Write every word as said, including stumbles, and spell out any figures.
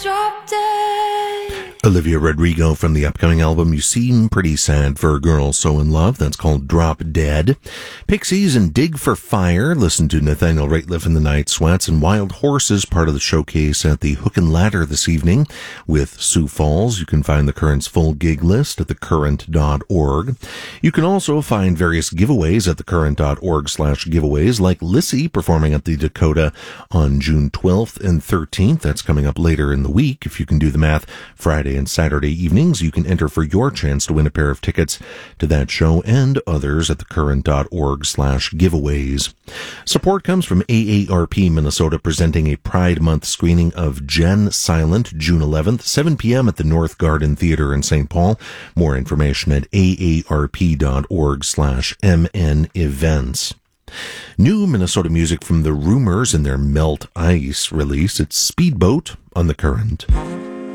Drop Dead. Olivia Rodrigo from the upcoming album You Seem Pretty Sad for a Girl So in Love. That's called Drop Dead. Pixies and Dig for Fire. Listen to Nathaniel Rateliff and the Night Sweats, and Wild Horses, part of the showcase at the Hook and Ladder this evening with Sioux Falls. You can find the Current's full gig list at the current dot org. You can also find various giveaways at the current dot org slash giveaways, like Lissy performing at the Dakota on June twelfth and thirteenth. That's coming up later in the week. If you can do the math, Friday and Saturday evenings, you can enter for your chance to win a pair of tickets to that show and others at the current dot org slash giveaways. Support comes from A A R P Minnesota, presenting a Pride Month screening of Jen Silent, June eleventh, seven p.m. at the North Garden Theater in Saint Paul. More information at A A R P dot org slash M N events. New Minnesota music from The Rumors and their Melt Ice release. It's Speedboat on The Current.